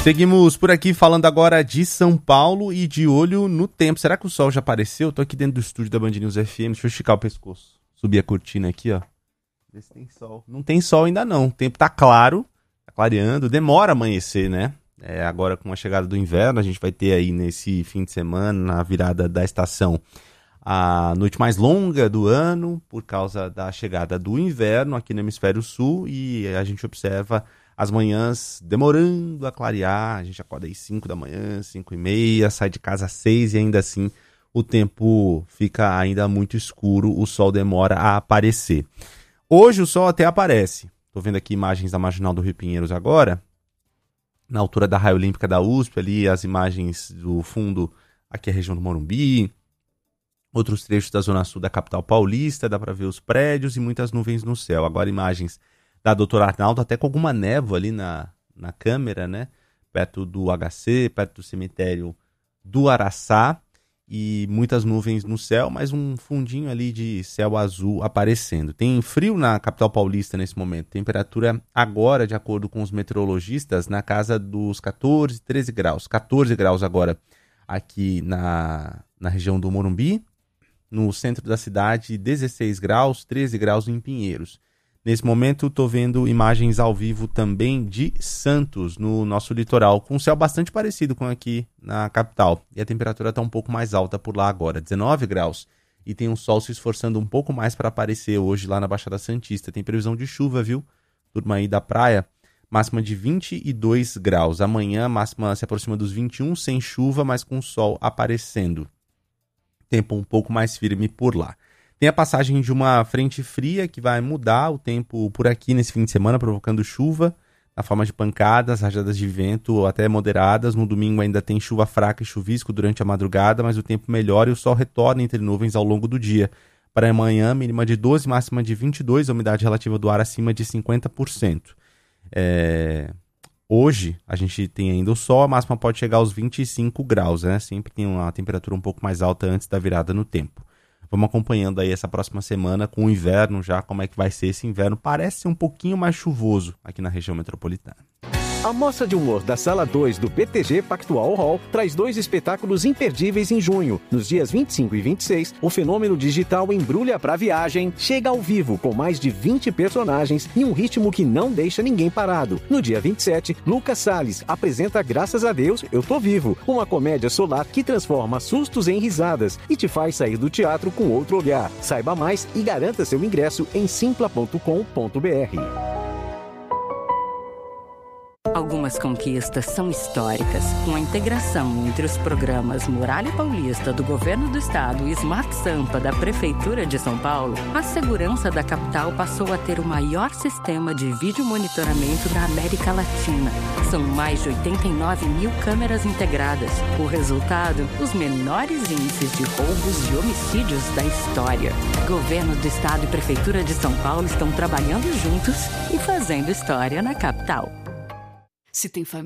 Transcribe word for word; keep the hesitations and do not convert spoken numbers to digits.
Seguimos por aqui falando agora de São Paulo e de olho no tempo. Será que o sol já apareceu? Eu tô aqui dentro do estúdio da Band News F M. Deixa eu esticar o pescoço. Subir a cortina aqui, ó. Vê se tem sol. Não tem sol ainda não. O tempo tá claro, tá clareando. Demora a amanhecer, né? É, agora com a chegada do inverno, a gente vai ter aí nesse fim de semana, na virada da estação, a noite mais longa do ano, por causa da chegada do inverno aqui no hemisfério sul, e a gente observa as manhãs demorando a clarear. A gente acorda às cinco da manhã, cinco e meia, sai de casa às seis e ainda assim o tempo fica ainda muito escuro, o sol demora a aparecer. Hoje o sol até aparece. Estou vendo aqui imagens da Marginal do Rio Pinheiros agora, na altura da Raia Olímpica da U S P, ali as imagens do fundo, aqui a região do Morumbi, outros trechos da zona sul da capital paulista, dá para ver os prédios e muitas nuvens no céu. Agora imagens da doutora Arnaldo, até com alguma névoa ali na, na câmera, né? Perto do H C, perto do cemitério do Araçá, e muitas nuvens no céu, mas um fundinho ali de céu azul aparecendo. Tem frio na capital paulista nesse momento. Temperatura agora, de acordo com os meteorologistas, na casa dos catorze, treze graus. catorze graus agora aqui na, na região do Morumbi. No centro da cidade, dezesseis graus, treze graus em Pinheiros. Nesse momento, estou vendo imagens ao vivo também de Santos, no nosso litoral, com um céu bastante parecido com aqui na capital. E a temperatura está um pouco mais alta por lá agora, dezenove graus. E tem um sol se esforçando um pouco mais para aparecer hoje lá na Baixada Santista. Tem previsão de chuva, viu? Turma aí da praia, máxima de vinte e dois graus. Amanhã, máxima se aproxima dos vinte e um, sem chuva, mas com sol aparecendo. Tempo um pouco mais firme por lá. Tem a passagem de uma frente fria que vai mudar o tempo por aqui nesse fim de semana, provocando chuva na forma de pancadas, rajadas de vento até moderadas. No domingo ainda tem chuva fraca e chuvisco durante a madrugada, mas o tempo melhora e o sol retorna entre nuvens ao longo do dia. Para amanhã, mínima de doze, máxima de vinte e dois, a umidade relativa do ar acima de cinquenta por cento. É... Hoje a gente tem ainda o sol, a máxima pode chegar aos vinte e cinco graus, né? Sempre tem uma temperatura um pouco mais alta antes da virada no tempo. Vamos acompanhando aí essa próxima semana com o inverno já, como é que vai ser esse inverno. Parece ser um pouquinho mais chuvoso aqui na região metropolitana. A Mostra de Humor da Sala dois do P T G Pactual Hall traz dois espetáculos imperdíveis em junho. Nos dias vinte e cinco e vinte e seis, o fenômeno digital Embrulha pra Viagem chega ao vivo com mais de vinte personagens e um ritmo que não deixa ninguém parado. No dia vinte e sete, Lucas Salles apresenta Graças a Deus, Eu Tô Vivo, uma comédia solar que transforma sustos em risadas e te faz sair do teatro com outro olhar. Saiba mais e garanta seu ingresso em simpla ponto com ponto b r. Algumas conquistas são históricas. Com a integração entre os programas Muralha Paulista do Governo do Estado e Smart Sampa da Prefeitura de São Paulo, a segurança da capital passou a ter o maior sistema de vídeo monitoramento da América Latina. São mais de oitenta e nove mil câmeras integradas. O resultado, os menores índices de roubos e homicídios da história. Governo do Estado e Prefeitura de São Paulo estão trabalhando juntos e fazendo história na capital. Se tem família.